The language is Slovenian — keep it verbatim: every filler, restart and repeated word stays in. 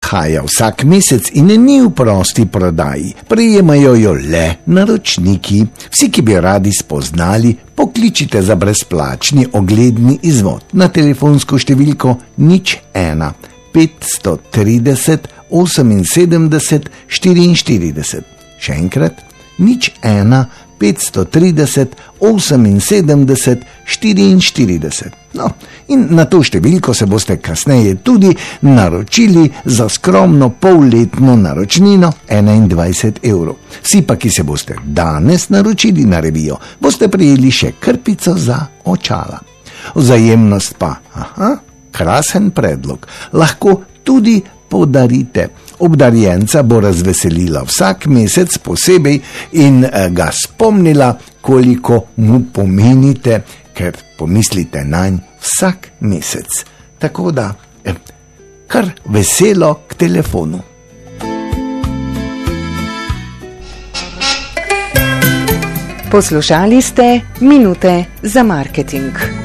odhaja vsak mesec in ni v prosti prodaji. Prejemajo jo le naročniki. Vsi, ki bi radi spoznali, pokličite za brezplačni ogledni izvod na telefonsko številko nič ena petsto trideset oseminsedemdeset štiriinštirideset. Še enkrat, nič ena petsto trideset oseminsedemdeset štiriinštirideset. No, in na to številko se boste kasneje tudi naročili za skromno polletno naročnino enaindvajset evrov. Vsi pa, ki se boste danes naročili na revijo, boste prejeli še krpico za očala. Vzajemnost pa, aha, krasen predlog, lahko tudi podarite. Obdarjenca bo razveselila vsak mesec posebej in ga spomnila, koliko mu pomenite, ker pomislite nanj vsak mesec. Tako da, eh, kar veselo k telefonu. Poslušali ste Minute za marketing.